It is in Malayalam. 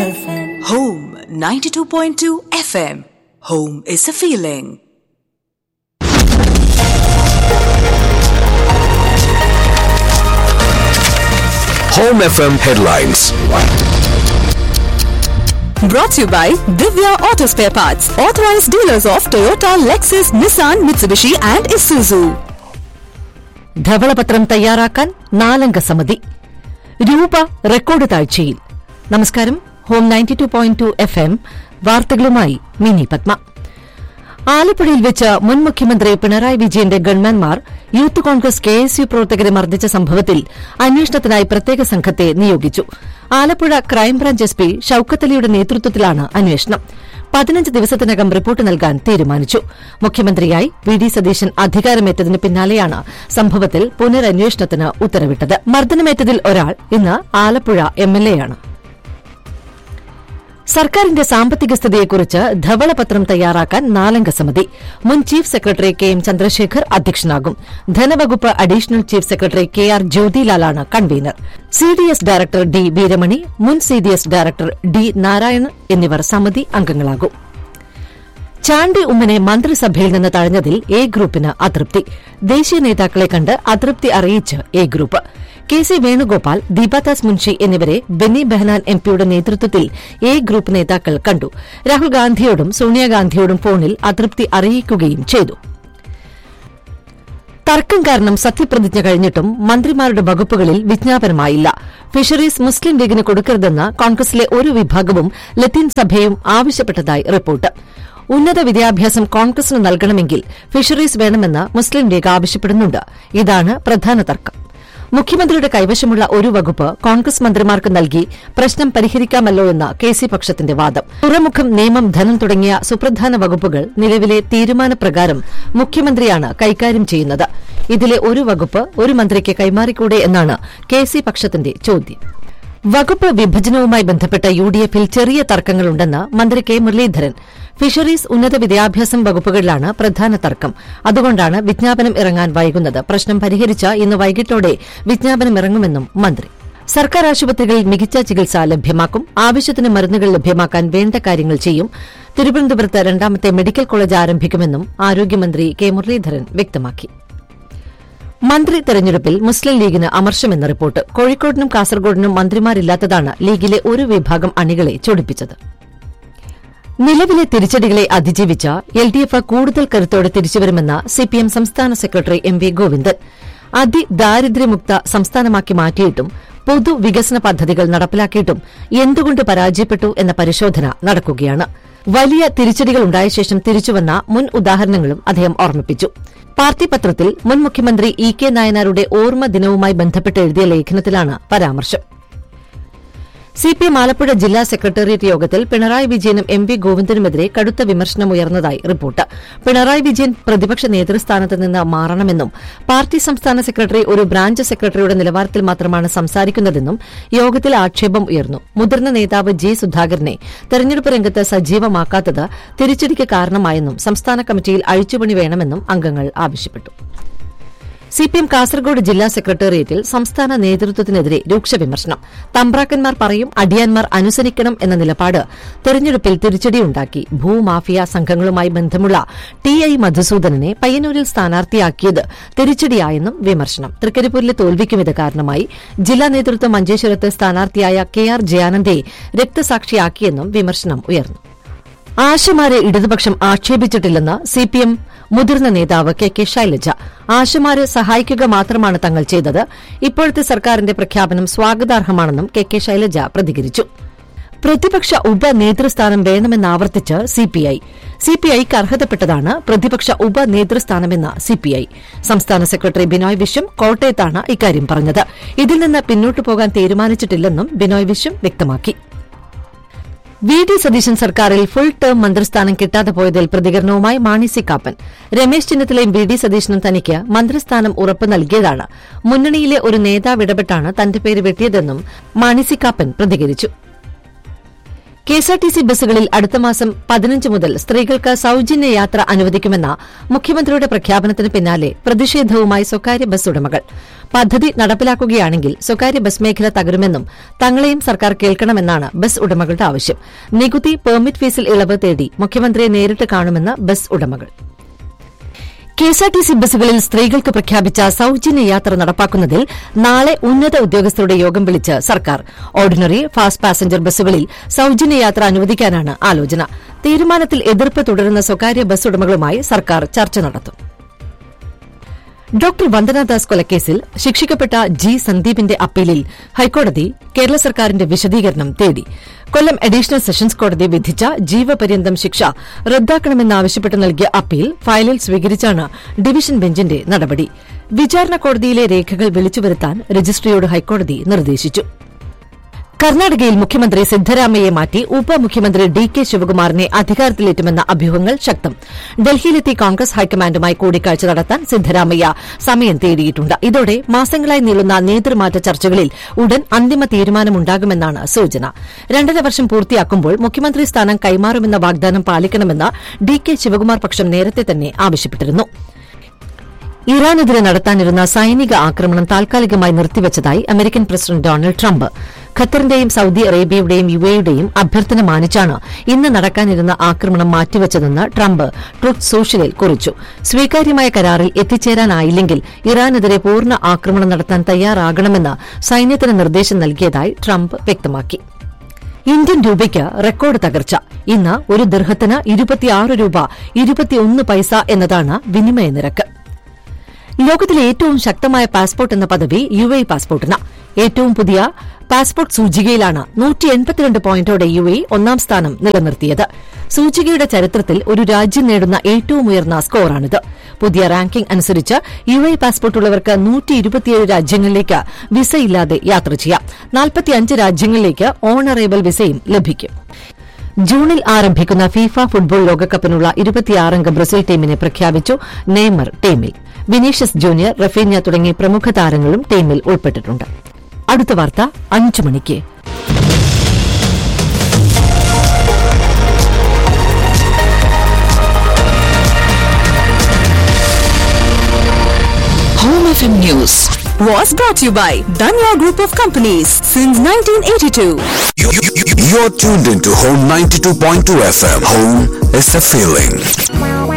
FM. Home 92.2 FM. Home is a feeling. Home FM headlines. Brought to you by Divya Auto Spare Parts, authorized dealers of Toyota, Lexus, Nissan, Mitsubishi and Isuzu. ധവളപത്രം തയ്യാറാക്കാൻ 4-അംഗ സമിതി. രൂപ റെക്കോർഡ് താഴ്ചയിൽ. നമസ്കാരം. ഹോം 92.2 FM വാർത്തകളുമായി മിനി പത്മ. ആലപ്പുഴയിൽ വെച്ച് മുൻ മുഖ്യമന്ത്രി പിണറായി വിജയന്റെ ഗൺമാൻമാർ യൂത്ത് കോൺഗ്രസ് KSU പ്രവർത്തകരെ മർദ്ദിച്ച സംഭവത്തിൽ അന്വേഷണത്തിനായി പ്രത്യേക സംഘത്തെ നിയോഗിച്ചു. ആലപ്പുഴ ക്രൈംബ്രാഞ്ച് SP ഷൌക്കത്ത് അലിയുടെ നേതൃത്വത്തിലാണ് അന്വേഷണം. 15 ദിവസത്തിനകം റിപ്പോർട്ട് നൽകാൻ തീരുമാനിച്ചു. മുഖ്യമന്ത്രിയായി VD സതീശൻ അധികാരമേറ്റതിന് പിന്നാലെയാണ് സംഭവത്തിൽ പുനരന്വേഷണത്തിന് ഉത്തരവിട്ടത്. മർദ്ദനമേറ്റതിൽ ഒരാൾ ഇന്ന് ആലപ്പുഴ MLA ആണ്. സർക്കാരിന്റെ സാമ്പത്തിക സ്ഥിതിയെക്കുറിച്ച് ധവളപത്രം തയ്യാറാക്കാൻ 4-അംഗ സമിതി. മുൻ chief secretary KM Chandrasekhar അധ്യക്ഷനാകും. ധനവകുപ്പ് additional chief secretary KR ജ്യോതിലാലാണ് convener. CDS director D Veeramani, മുൻ CDS ഡയറക്ടർ D നാരായണൻ എന്നിവർ സമിതി അംഗങ്ങളാകും. ചാണ്ടി ഉമ്മനെ മന്ത്രിസഭയിൽ നിന്ന് തഴഞ്ഞതിൽ A ഗ്രൂപ്പിന് അതൃപ്തി. ദേശീയ നേതാക്കളെ കണ്ട് അതൃപ്തി അറിയിച്ച് A group. KC Venugopal, Deepa Das Munshi എന്നിവരെ ബെന്നി ബെഹനാൻ MPയുടെ നേതൃത്വത്തിൽ A ഗ്രൂപ്പ് നേതാക്കൾ കണ്ടു. രാഹുൽ ഗാന്ധിയോടും സോണിയാഗാന്ധിയോടും ഫോണിൽ അതൃപ്തി അറിയിക്കുകയും ചെയ്തു. തർക്കം കാരണം സത്യപ്രതിജ്ഞ കഴിഞ്ഞിട്ടും മന്ത്രിമാരുടെ വകുപ്പുകളിൽ വിജ്ഞാപനമായില്ല. ഫിഷറീസ് മുസ്ലിം ലീഗിന് കൊടുക്കരുതെന്ന് കോൺഗ്രസിലെ ഒരു വിഭാഗവും ലത്തീൻ സഭയും ആവശ്യപ്പെട്ടതായി റിപ്പോർട്ട്. ഉന്നത വിദ്യാഭ്യാസം കോൺഗ്രസിന് നൽകണമെങ്കിൽ ഫിഷറീസ് വേണമെന്ന് മുസ്ലിം ലീഗ് ആവശ്യപ്പെടുന്നുണ്ട്. ഇതാണ് പ്രധാന തർക്കം. മുഖ്യമന്ത്രിയുടെ കൈവശമുള്ള ഒരു വകുപ്പ് കോൺഗ്രസ് മന്ത്രിമാർക്ക് നൽകി പ്രശ്നം പരിഹരിക്കാമല്ലോ എന്ന KC പക്ഷത്തിന്റെ വാദം. തുറമുഖം, നിയമം, ധനം തുടങ്ങിയ സുപ്രധാന വകുപ്പുകൾ നിലവിലെ തീരുമാനപ്രകാരം മുഖ്യമന്ത്രിയാണ് കൈകാര്യം ചെയ്യുന്നത്. ഇതിലെ ഒരു വകുപ്പ് ഒരു മന്ത്രിക്ക് കൈമാറിക്കൂടെ എന്നാണ് KC പക്ഷത്തിന്റെ ചോദ്യം. വകുപ്പ് വിഭജനവുമായി ബന്ധപ്പെട്ട UDFൽ ചെറിയ തർക്കങ്ങളുണ്ടെന്ന് മന്ത്രി K മുരളീധരൻ. ഫിഷറീസ്, ഉന്നത വിദ്യാഭ്യാസം വകുപ്പുകളിലാണ് പ്രധാന തർക്കം. അതുകൊണ്ടാണ് വിജ്ഞാപനം ഇറങ്ങാൻ വൈകുന്നത്. പ്രശ്നം പരിഹരിച്ച ഇന്ന് വൈകിട്ടോടെ വിജ്ഞാപനം ഇറങ്ങുമെന്നും മന്ത്രി. സർക്കാർ ആശുപത്രികളിൽ മികച്ച ചികിത്സ ലഭ്യമാക്കും. ആവശ്യത്തിന് മരുന്നുകൾ ലഭ്യമാക്കാൻ വേണ്ട കാര്യങ്ങൾ ചെയ്യും. തിരുവനന്തപുരത്ത് 2ാമത്തെ മെഡിക്കൽ കോളേജ് ആരംഭിക്കുമെന്നും ആരോഗ്യമന്ത്രി K മുരളീധരൻ വ്യക്തമാക്കി. മന്ത്രി തെരഞ്ഞെടുപ്പിൽ മുസ്ലിം ലീഗിന് അമർഷമെന്ന റിപ്പോർട്ട്. കോഴിക്കോടിനും കാസർഗോഡിനും മന്ത്രിമാരില്ലാത്തതാണ് ലീഗിലെ ഒരു വിഭാഗം അണികളെ ചൊടിപ്പിച്ചത്. നിലവിലെ തിരിച്ചടികളെ അതിജീവിച്ച LDF കൂടുതൽ കരുത്തോടെ തിരിച്ചുവരുമെന്ന് CPM സംസ്ഥാന സെക്രട്ടറി MV ഗോവിന്ദൻ. അതിദാരിദ്ര്യമുക്ത സംസ്ഥാനമാക്കി മാറ്റിയിട്ടും പൊതുവികസന പദ്ധതികൾ നടപ്പിലാക്കിയിട്ടും എന്തുകൊണ്ട് പരാജയപ്പെട്ടു എന്ന പരിശോധന നടക്കുകയാണ്. വലിയ തിരിച്ചടികളുണ്ടായ ശേഷം തിരിച്ചുവന്ന മുൻ ഉദാഹരണങ്ങളും അദ്ദേഹം ഓർമ്മിപ്പിച്ചു. പാർട്ടി പത്രത്തിൽ മുൻ മുഖ്യമന്ത്രി EK നായനാരുടെ ഓർമ്മ ദിനവുമായി ബന്ധപ്പെട്ട് എഴുതിയ ലേഖനത്തിലാണ് പരാമർശം. CPM ആലപ്പുഴ ജില്ലാ സെക്രട്ടേറിയറ്റ് യോഗത്തിൽ പിണറായി വിജയനും MV ഗോവിന്ദനുമെതിരെ കടുത്ത വിമർശനമുയർന്നതായി റിപ്പോർട്ട്. പിണറായി വിജയൻ പ്രതിപക്ഷ നേതൃസ്ഥാനത്ത് നിന്ന് മാറണമെന്നും പാർട്ടി സംസ്ഥാന സെക്രട്ടറി ഒരു ബ്രാഞ്ച് സെക്രട്ടറിയുടെ നിലവാരത്തിൽ മാത്രമാണ് സംസാരിക്കുന്നതെന്നും യോഗത്തിൽ ആക്ഷേപം ഉയർന്നു. മുതിർന്ന നേതാവ് G സുധാകരനെ തെരഞ്ഞെടുപ്പ് രംഗത്ത് സജീവമാക്കാത്തത് തിരിച്ചടിക്ക് കാരണമായെന്നും സംസ്ഥാന കമ്മിറ്റിയിൽ അഴിച്ചുപണി വേണമെന്നും അംഗങ്ങൾ ആവശ്യപ്പെട്ടു. CPM കാസർഗോഡ് ജില്ലാ സെക്രട്ടേറിയറ്റിൽ സംസ്ഥാന നേതൃത്വത്തിനെതിരെ രൂക്ഷ വിമർശനം. തമ്പ്രാക്കന്മാർ പറയും, അടിയാന്മാർ അനുസരിക്കണം എന്ന നിലപാട് തെരഞ്ഞെടുപ്പിൽ തിരിച്ചടിയുണ്ടാക്കി. ഭൂമാഫിയ സംഘങ്ങളുമായി ബന്ധമുള്ള TI മധുസൂദനനെ പയ്യന്നൂരിൽ സ്ഥാനാർത്ഥിയാക്കിയത് തിരിച്ചടിയായെന്നും വിമർശനം. തൃക്കരിപ്പൂരിലെ തോൽവിക്കും ഇത് കാരണമായി. ജില്ലാ നേതൃത്വം മഞ്ചേശ്വരത്ത് സ്ഥാനാർത്ഥിയായ KR ജയാനന്ദയെ രക്തസാക്ഷിയാക്കിയെന്നും വിമർശനം ഉയർന്നു. ആശമാരെ ഇടതുപക്ഷം ആക്ഷേപിച്ചിട്ടില്ലെന്ന് CPM മുതിർന്ന നേതാവ് KK ശൈലജ. ആശമാരെ സഹായിക്കുക മാത്രമാണ് തങ്ങൾ ചെയ്തത്. ഇപ്പോഴത്തെ സർക്കാരിന്റെ പ്രഖ്യാപനം സ്വാഗതാർഹമാണെന്നും KK ശൈലജ പ്രതികരിച്ചു. പ്രതിപക്ഷ ഉപനേതൃസ്ഥാനം വേണമെന്നാവർത്തിച്ച് CPIക്ക് അർഹതപ്പെട്ടതാണ് പ്രതിപക്ഷ ഉപനേതൃസ്ഥാനമെന്ന CPI. സംസ്ഥാന സെക്രട്ടറി ബിനോയ് വിശ്വം കോട്ടയത്താണ് ഇക്കാര്യം പറഞ്ഞത്. ഇതിൽ നിന്ന് പിന്നോട്ടു പോകാൻ തീരുമാനിച്ചിട്ടില്ലെന്നും ബിനോയ് വിശ്വം വ്യക്തമാക്കി. VD സതീശൻ സർക്കാരിൽ ഫുൾ ടേം മന്ത്രിസ്ഥാനം കിട്ടാതെ പോയതിൽ പ്രതികരണവുമായി മാണി സി കാപ്പൻ. രമേശ് ചെന്നിത്തലയും VD സതീശനും തനിക്ക് മന്ത്രിസ്ഥാനം ഉറപ്പ് നൽകിയതാണ്. മുന്നണിയിലെ ഒരു നേതാവ് ഇടപെട്ടാണ് തന്റെ പേര് വെട്ടിയതെന്നും മാണി സി കാപ്പൻ പ്രതികരിച്ചു. കെഎസ്ആർടിസി ബസ്സുകളിൽ അടുത്ത മാസം 15 മുതൽ സ്ത്രീകൾക്ക് സൌജന്യ യാത്ര അനുവദിക്കുമെന്ന മുഖ്യമന്ത്രിയുടെ പ്രഖ്യാപനത്തിന് പിന്നാലെ പ്രതിഷേധവുമായി സ്വകാര്യ ബസ് ഉടമകൾ. പദ്ധതി നടപ്പിലാക്കുകയാണെങ്കിൽ സ്വകാര്യ ബസ് മേഖല തകരുമെന്നും തങ്ങളെയും സർക്കാർ കേൾക്കണമെന്നാണ് ബസ് ഉടമകളുടെ ആവശ്യം. നികുതി, പെർമിറ്റ് ഫീസിൽ ഇളവ് തേടി മുഖ്യമന്ത്രിയെ നേരിട്ട് കാണുമെന്ന് ബസ് ഉടമകൾ. കെഎസ്ആർടിസി ബസ്സുകളിൽ സ്ത്രീകൾക്ക് പ്രഖ്യാപിച്ച സൌജന്യ യാത്ര നടപ്പാക്കുന്നതിൽ നാളെ ഉന്നത ഉദ്യോഗസ്ഥരുടെ യോഗം വിളിച്ച് സർക്കാർ. ഓർഡിനറി, ഫാസ്റ്റ് പാസഞ്ചർ ബസ്സുകളിൽ സൌജന്യ യാത്ര അനുവദിക്കാനാണ് ആലോചന. തീരുമാനത്തിൽ എതിർപ്പ് തുടരുന്ന സ്വകാര്യ ബസ് ഉടമകളുമായി സർക്കാർ ചർച്ച നടത്തും. ഡോക്ടർ വന്ദനാദാസ് കൊലക്കേസിൽ ശിക്ഷിക്കപ്പെട്ട ജി സന്ദീപിന്റെ അപ്പീലിൽ ഹൈക്കോടതി കേരള സർക്കാരിന്റെ വിശദീകരണം തേടി. കൊല്ലം അഡീഷണൽ സെഷൻസ് കോടതി വിധിച്ച ജീവപര്യന്തം ശിക്ഷ റദ്ദാക്കണമെന്നാവശ്യപ്പെട്ട് നൽകിയ അപ്പീൽ ഫയലിൽ സ്വീകരിച്ചാണ് ഡിവിഷൻ ബെഞ്ചിന്റെ നടപടി. വിചാരണ കോടതിയിലെ രേഖകൾ വിളിച്ചുവരുത്താൻ രജിസ്ട്രിയോട് ഹൈക്കോടതി നിർദ്ദേശിച്ചു. കർണാടകയിൽ മുഖ്യമന്ത്രി സിദ്ധരാമയ്യെ മാറ്റി ഉപമുഖ്യമന്ത്രി ഡി.കെ. ശിവകുമാറിനെ അധികാരത്തിലേറ്റുമെന്ന അഭ്യൂഹങ്ങൾ ശക്തം. ഡൽഹിയിലെത്തി കോൺഗ്രസ് ഹൈക്കമാൻഡുമായി കൂടിക്കാഴ്ച നടത്താൻ സിദ്ധരാമയ്യ സമയം തേടിയിട്ടുണ്ട്. ഇതോടെ മാസങ്ങളായി നീളുന്ന നേതൃമാറ്റ ചർച്ചകളിൽ ഉടൻ അന്തിമ തീരുമാനമുണ്ടാകുമെന്നാണ് സൂചന. 2.5 വർഷം പൂർത്തിയാക്കുമ്പോൾ മുഖ്യമന്ത്രി സ്ഥാനം കൈമാറുമെന്ന വാഗ്ദാനം പാലിക്കണമെന്ന് ഡി.കെ. ശിവകുമാർ പക്ഷം നേരത്തെ തന്നെ ആവശ്യപ്പെട്ടിരുന്നു. ഇറാനെതിരെ നടത്താനിരുന്ന സൈനിക ആക്രമണം താൽക്കാലികമായി നിർത്തിവച്ചതായി American president Donald Trump. ഖത്തറിന്റെയും Saudi അറേബ്യയുടെയും യുഎഇയുടെയും അഭ്യർത്ഥന മാനിച്ചാണ് ഇന്ന് നടക്കാനിരുന്ന ആക്രമണം മാറ്റിവച്ചതെന്ന് ട്രംപ് ട്രൂത്ത് സോഷ്യലിൽ കുറിച്ചു. സ്വീകാര്യമായ കരാറിൽ എത്തിച്ചേരാനായില്ലെങ്കിൽ ഇറാനെതിരെ പൂർണ്ണ ആക്രമണം നടത്താൻ തയ്യാറാകണമെന്ന് സൈന്യത്തിന് നിർദ്ദേശം നൽകിയതായി ട്രംപ് വ്യക്തമാക്കി. ഇന്ത്യൻ രൂപയ്ക്ക് റെക്കോർഡ് തകർച്ച. ഇന്ന് ഒരു ദിർഹത്തിന് 26 രൂപ 21 പൈസ എന്നതാണ് വിനിമയ നിരക്ക്. ലോകത്തിലെ ഏറ്റവും ശക്തമായ പാസ്പോർട്ട് എന്ന പദവി യുഎഇ പാസ്പോർട്ടിന്. ഏറ്റവും പുതിയ പാസ്പോർട്ട് സൂചികയിലാണ് 182 പോയിന്റോടെ യുഎഇ ഒന്നാം സ്ഥാനം നിലനിർത്തിയത്. സൂചികയുടെ ചരിത്രത്തിൽ ഒരു രാജ്യം നേടുന്ന ഏറ്റവും ഉയർന്ന സ്കോറാണിത്. പുതിയ റാങ്കിംഗ് അനുസരിച്ച് യുഎഇ പാസ്പോർട്ടുള്ളവർക്ക് 127 രാജ്യങ്ങളിലേക്ക് വിസയില്ലാതെ യാത്ര ചെയ്യാം. 45 രാജ്യങ്ങളിലേക്ക് ഓണറേബിൾ വിസയും ലഭിക്കും. ജൂണിൽ ആരംഭിക്കുന്ന ഫിഫ ഫുട്ബോൾ ലോകകപ്പിനുള്ള 26-അംഗ ബ്രസീൽ ടീമിനെ പ്രഖ്യാപിച്ചു. നെയ്മർ ടീമിൽ. വിനീഷ്യസ് ജൂനിയർ, റഫീഞ്ഞ തുടങ്ങി പ്രമുഖ താരങ്ങളും ടീമിൽ ഉൾപ്പെട്ടിട്ടുണ്ട്. അടുത്ത വാർത്ത 5 മണിക്ക്. Home FM News was brought to you by Danya Group of Companies since 1982. You're tuned into Home 92.2 FM. Home is a feeling.